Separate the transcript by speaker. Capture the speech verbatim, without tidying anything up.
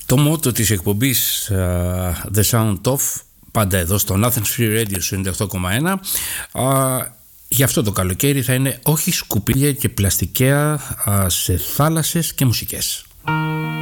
Speaker 1: Το μότο της εκπομπής uh, The Sound Of, πάντα εδώ στο Athens Free Radio ενενήντα οκτώ κόμμα ένα, uh, για αυτό το καλοκαίρι θα είναι όχι σκουπίδια και πλαστικά uh, σε θάλασσες και μουσικές.